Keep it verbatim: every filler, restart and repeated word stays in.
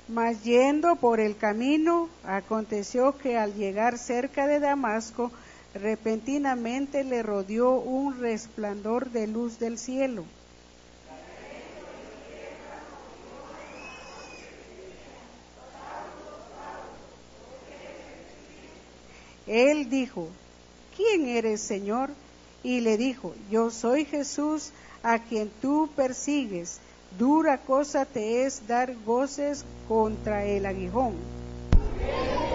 Mas yendo por el camino, aconteció que al llegar cerca de Damasco, repentinamente le rodeó un resplandor de luz del cielo. Él dijo: ¿Quién eres, Señor? Y le dijo: Yo soy Jesús, a quien tú persigues. Dura cosa te es dar voces contra el aguijón.